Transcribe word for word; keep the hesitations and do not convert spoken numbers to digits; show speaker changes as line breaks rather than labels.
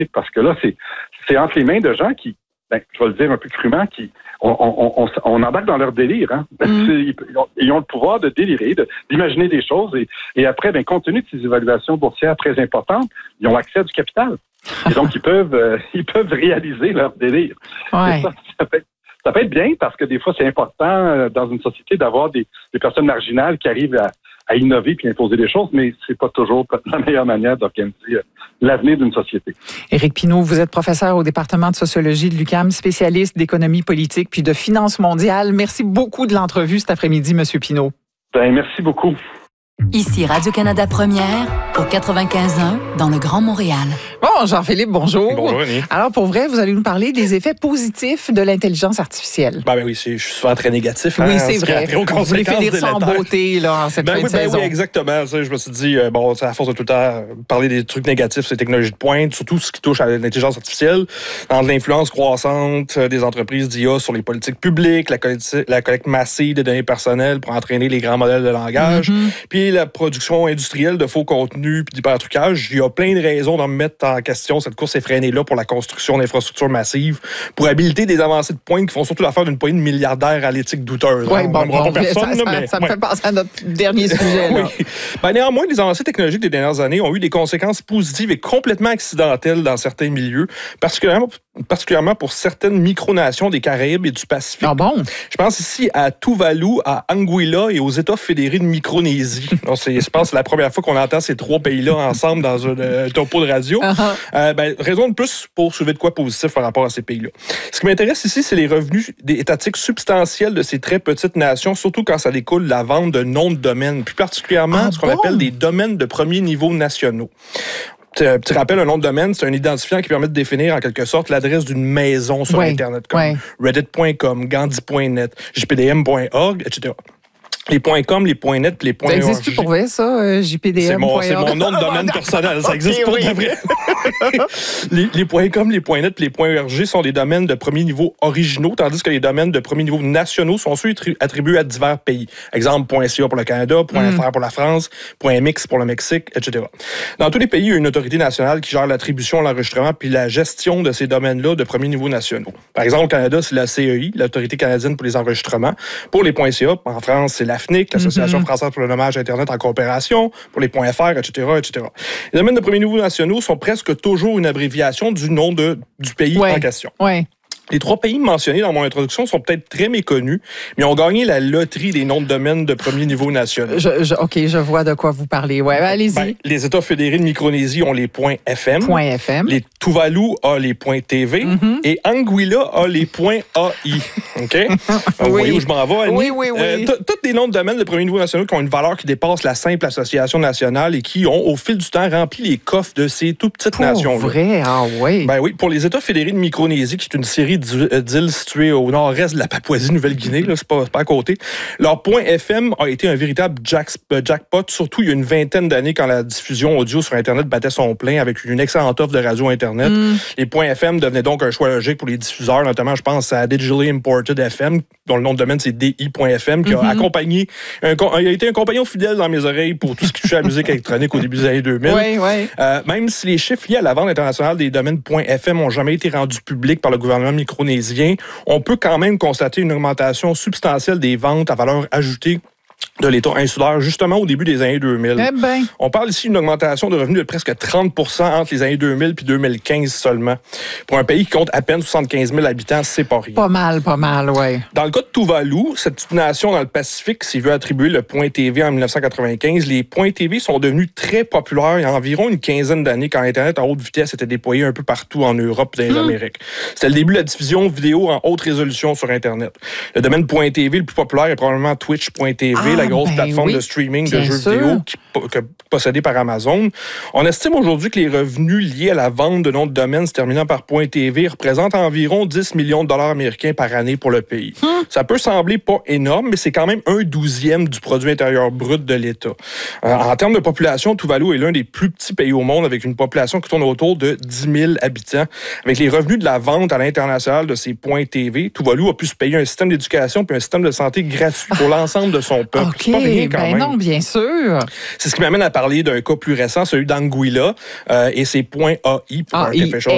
parce que là, c'est, c'est entre les mains de gens qui, ben, je vais le dire un peu crûment, qui on, on, on, on embarque dans leur délire. Hein? Mm. Ils, ils ont le pouvoir de délirer, de, d'imaginer des choses, et, et après, ben, compte tenu de ces évaluations boursières très importantes, ils ont accès à du capital. Et donc, ils peuvent, euh, ils peuvent réaliser leur délire.
Ouais.
Et ça, ça peut être Ça peut être bien parce que des fois, c'est important dans une société d'avoir des, des personnes marginales qui arrivent à, à innover puis imposer des choses, mais c'est pas toujours la meilleure manière d'organiser l'avenir d'une société.
Éric Pinault, vous êtes professeur au département de sociologie de l'U Q A M, spécialiste d'économie politique puis de finances mondiales. Merci beaucoup de l'entrevue cet après-midi, Monsieur Pinault.
Ben, merci beaucoup.
Ici Radio-Canada Première, au quatre-vingt-quinze un, dans le Grand Montréal.
Bon, Jean-Philippe, bonjour.
Bonjour, Annie.
Alors, pour vrai, vous allez nous parler des effets positifs de l'intelligence artificielle.
Ben, ben oui, c'est, je suis souvent très négatif.
Oui,
hein,
c'est vrai. Vous voulez finir ça en beauté, là, en cette
ben
fin
oui,
de
ben
saison.
Oui, exactement. Ça, je me suis dit, euh, bon, c'est à force de tout le temps parler des trucs négatifs, ces technologies de pointe, surtout ce qui touche à l'intelligence artificielle, dans l'influence croissante des entreprises d'I A sur les politiques publiques, la collecte, la collecte massive de données personnelles pour entraîner les grands modèles de langage, mm-hmm. puis la production industrielle de faux contenus puis d'hypertrucage. Il y a plein de raisons d'en mettre en question cette course effrénée-là pour la construction d'infrastructures massives, pour habiliter des avancées de pointe qui font surtout l'affaire d'une poignée de milliardaires à l'éthique douteuse.
Oui, bon, bon,
pas personne,
ça,
là,
ça,
mais,
ça me
ouais.
fait penser à notre dernier sujet. Là.
Oui. Ben, néanmoins, les avancées technologiques des dernières années ont eu des conséquences positives et complètement accidentelles dans certains milieux, particulièrement, particulièrement pour certaines micronations des Caraïbes et du Pacifique.
Ah bon?
Je pense ici à Tuvalu, à Anguilla et aux États fédérés de Micronésie. Donc, c'est, je pense que c'est la première fois qu'on entend ces trois pays-là ensemble dans un euh, topo de radio. Uh-huh. Euh, ben, raison de plus pour soulever de quoi positif par rapport à ces pays-là. Ce qui m'intéresse ici, c'est les revenus étatiques substantiels de ces très petites nations, surtout quand ça découle de la vente de noms de domaines, plus particulièrement ah, ce qu'on bon? appelle des domaines de premier niveau nationaux. Petit rappel, un nom de domaine, c'est un identifiant qui permet de définir en quelque sorte l'adresse d'une maison sur
ouais,
Internet, comme
ouais.
reddit point com, gandhi point net, j p d m point org, et cetera. Les .com, les .net, puis les .org.
Ça existe-tu pour vrai, ça, euh, J P D M?
C'est mon, c'est mon nom de domaine personnel. Ça existe okay, pour oui. de vrai. les, les .com, les .net, puis les .org sont des domaines de premier niveau originaux, tandis que les domaines de premier niveau nationaux sont ceux attribués à divers pays. Exemple, .ca pour le Canada,
mm.
.fr pour la France, .mx pour le Mexique, et cetera. Dans tous les pays, il y a une autorité nationale qui gère l'attribution, l'enregistrement, puis la gestion de ces domaines-là de premier niveau nationaux. Par exemple, au Canada, c'est la C E I, l'autorité canadienne pour les enregistrements. Pour les .ca, en France, c'est la F N I C, l'Association mm-hmm. française pour le nommage Internet en coopération, pour les .fr, et cetera, et cetera. Les domaines de premier niveau nationaux sont presque toujours une abréviation du nom de, du pays
ouais.
en question.
Ouais.
Les trois pays mentionnés dans mon introduction sont peut-être très méconnus, mais ont gagné la loterie des noms de domaine de premier niveau national.
Je, je, OK, je vois de quoi vous parlez. Ouais, allez-y. Ben,
les États fédérés de Micronésie ont les .fm.
F M.
Les Tuvalu a les .tv. Mm-hmm. Et Anguilla a les .ai. OK? oui. Vous voyez où je m'en vais, Annie?
Oui, oui, oui.
Euh, tous des noms de domaine de premier niveau national qui ont une valeur qui dépasse la simple association nationale et qui ont, au fil du temps, rempli les coffres de ces toutes petites
pour
nations-là.
vrai? Ah oui.
Ben oui, pour les États fédérés de Micronésie, qui est une série d'îles situées au nord-est de la Papouasie-Nouvelle-Guinée, là, c'est pas, c'est pas à côté. Leur .F M a été un véritable jack, jackpot, surtout il y a une vingtaine d'années quand la diffusion audio sur Internet battait son plein avec une excellente offre de radio Internet. Mm. Les .F M devenaient donc un choix logique pour les diffuseurs, notamment, je pense, à Digitally Imported F M, dont le nom de domaine, c'est D I point F M, qui mm-hmm. a accompagné, un, il a été un compagnon fidèle dans mes oreilles pour tout ce qui touchait à la musique électronique au début des années deux mille.
Oui, oui.
Euh, même si les chiffres liés à la vente internationale des domaines .F M n'ont jamais été rendus publics par le gouvernement micronésien, on peut quand même constater une augmentation substantielle des ventes à valeur ajoutée de l'État insulaire, justement au début des années deux mille.
Eh ben.
On parle ici d'une augmentation de revenus de presque trente pour cent entre les années deux mille et deux mille quinze seulement. Pour un pays qui compte à peine soixante-quinze mille habitants, c'est pas rien.
Pas mal, pas mal, oui.
Dans le cas de Tuvalu, cette petite nation dans le Pacifique s'est vue attribuer le .tv en dix-neuf cent quatre-vingt-quinze. Les .tv sont devenus très populaires il y a environ une quinzaine d'années quand Internet à haute vitesse était déployé un peu partout en Europe et dans les mmh. Amériques. C'était le début de la diffusion vidéo en haute résolution sur Internet. Le domaine .tv le plus populaire est probablement Twitch point t v, ah, la grosse ben plateforme oui, de streaming de jeux sûr. vidéo qui, que, possédée par Amazon. On estime aujourd'hui que les revenus liés à la vente de noms de domaine se terminant par .tv représentent environ dix millions de dollars américains par année pour le pays. Hum. Ça peut sembler pas énorme, mais c'est quand même un douzième du produit intérieur brut de l'État. Euh, en termes de population, Tuvalu est l'un des plus petits pays au monde avec une population qui tourne autour de dix mille habitants. Avec les revenus de la vente à l'international de ces .tv, Tuvalu a pu se payer un système d'éducation puis un système de santé gratuit pour l'ensemble de son peuple.
Okay.
C'est pas rien quand
ben
même.
Non, bien sûr.
C'est ce qui m'amène à parler d'un cas plus récent, celui d'Anguilla, euh, et c'est .ai pour
ah,
Artificial